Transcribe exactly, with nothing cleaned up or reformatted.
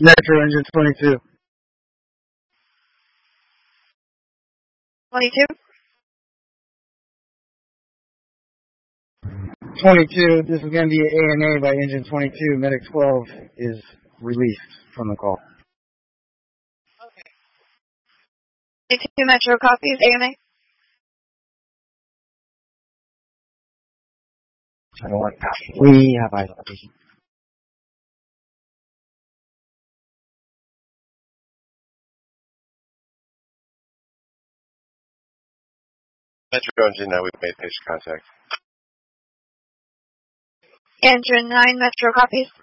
Metro engine twenty-two. twenty-two? twenty-two, this is going to be an A N A by engine twenty-two. Medic twelve is released from the call. Okay. twenty-two Metro copies, A N A? Channel one, we have eyes on patient. Metro engine, now we've made patient contact. Engine nine Metro copies.